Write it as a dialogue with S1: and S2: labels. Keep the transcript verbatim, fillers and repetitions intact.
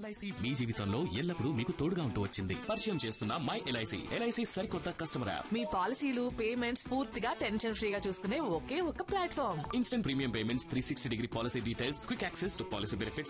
S1: LIC మీ జీవితంలో ఎల్లప్పుడూ మీకు తోడుగా ఉంటూ వచ్చింది. పరిచయం చేస్తున్న మై ఎల్ఐసి. ఎల్ఐసి సరికొత్త కస్టమర్ యాప్.
S2: మీ పాలసీలు పేమెంట్స్ పూర్తిగా టెన్షన్ ఫ్రీగా చూసుకునే ఒకే ఒక platform.
S1: Instant premium payments, three sixty degree policy details, quick access to policy benefits,